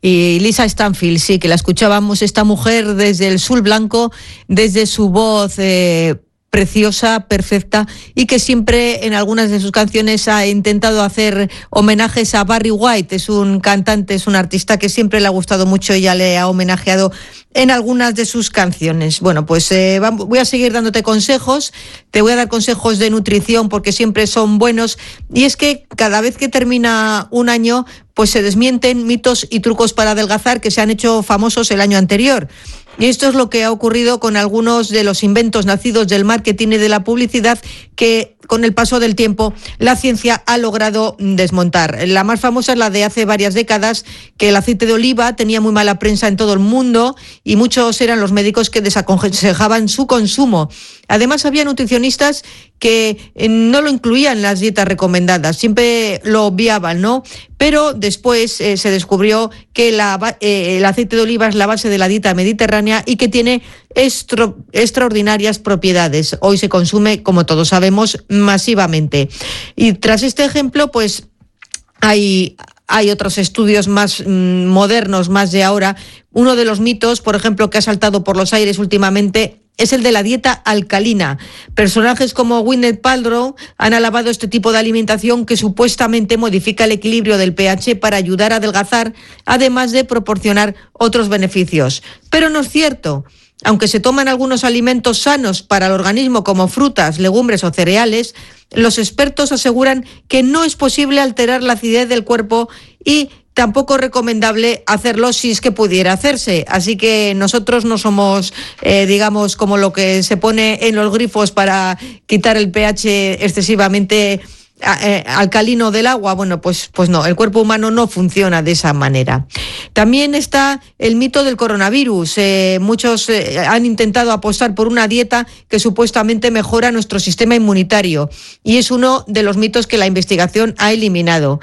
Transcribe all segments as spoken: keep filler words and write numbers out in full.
Y Lisa Stanfield, sí, que la escuchábamos, esta mujer desde el Sul Blanco, desde su voz eh, preciosa, perfecta, y que siempre en algunas de sus canciones ha intentado hacer homenajes a Barry White. Es un cantante, es un artista que siempre le ha gustado mucho, y ya le ha homenajeado en algunas de sus canciones. Bueno, pues eh, voy a seguir dándote consejos, te voy a dar consejos de nutrición porque siempre son buenos, y es que cada vez que termina un año, pues se desmienten mitos y trucos para adelgazar que se han hecho famosos el año anterior. Y esto es lo que ha ocurrido con algunos de los inventos nacidos del marketing y de la publicidad que con el paso del tiempo la ciencia ha logrado desmontar. La más famosa es la de hace varias décadas, que el aceite de oliva tenía muy mala prensa en todo el mundo y muchos eran los médicos que desaconsejaban su consumo. Además, había nutricionistas que no lo incluían en las dietas recomendadas, siempre lo obviaban, ¿no? Pero después eh, se descubrió que la, eh, el aceite de oliva es la base de la dieta mediterránea y que tiene extra, extraordinarias propiedades. Hoy se consume, como todos sabemos, masivamente. Y tras este ejemplo, pues hay... Hay otros estudios más mmm, modernos, más de ahora. Uno de los mitos, por ejemplo, que ha saltado por los aires últimamente, es el de la dieta alcalina. Personajes como Gwyneth Paltrow han alabado este tipo de alimentación que supuestamente modifica el equilibrio del pH para ayudar a adelgazar, además de proporcionar otros beneficios. Pero no es cierto. Aunque se toman algunos alimentos sanos para el organismo como frutas, legumbres o cereales, los expertos aseguran que no es posible alterar la acidez del cuerpo y tampoco es recomendable hacerlo si es que pudiera hacerse. Así que nosotros no somos, eh, digamos, como lo que se pone en los grifos para quitar el pH excesivamente Eh, alcalino del agua. Bueno, pues, pues no, el cuerpo humano no funciona de esa manera. También está el mito del coronavirus. Eh, muchos eh, han intentado apostar por una dieta que supuestamente mejora nuestro sistema inmunitario, y es uno de los mitos que la investigación ha eliminado.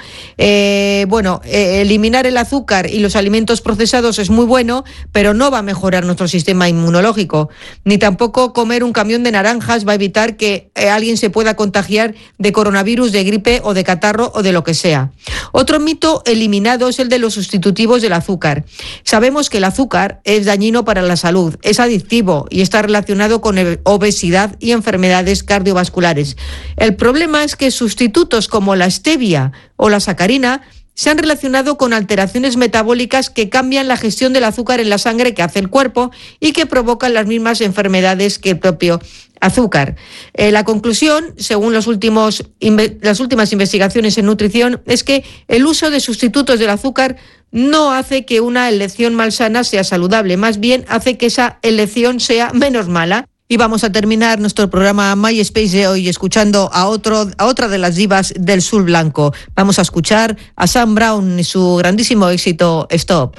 Eh, bueno, eh, eliminar el azúcar y los alimentos procesados es muy bueno, pero no va a mejorar nuestro sistema inmunológico, ni tampoco comer un camión de naranjas va a evitar que eh, alguien se pueda contagiar de coronavirus, de gripe o de catarro o de lo que sea. Otro mito eliminado es el de los sustitutivos del azúcar. Sabemos que el azúcar es dañino para la salud, es adictivo y está relacionado con obesidad y enfermedades cardiovasculares. El problema es que sustitutos como la stevia o la sacarina se han relacionado con alteraciones metabólicas que cambian la gestión del azúcar en la sangre que hace el cuerpo y que provocan las mismas enfermedades que el propio azúcar. Eh, la conclusión, según los últimos, las últimas investigaciones en nutrición, es que el uso de sustitutos del azúcar no hace que una elección malsana sea saludable, más bien hace que esa elección sea menos mala. Y vamos a terminar nuestro programa MySpace de hoy escuchando a, otro, a otra de las divas del Sul Blanco. Vamos a escuchar a Sam Brown y su grandísimo éxito Stop.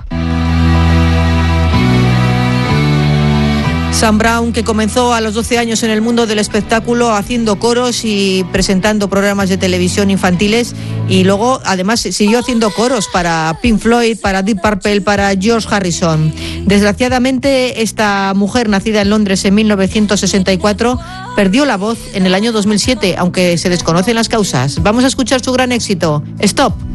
Sam Brown, que comenzó a los doce años en el mundo del espectáculo haciendo coros y presentando programas de televisión infantiles, y luego además siguió haciendo coros para Pink Floyd, para Deep Purple, para George Harrison. Desgraciadamente, esta mujer, nacida en Londres en mil novecientos sesenta y cuatro, perdió la voz en el año dos mil siete, aunque se desconocen las causas. Vamos a escuchar su gran éxito, Stop.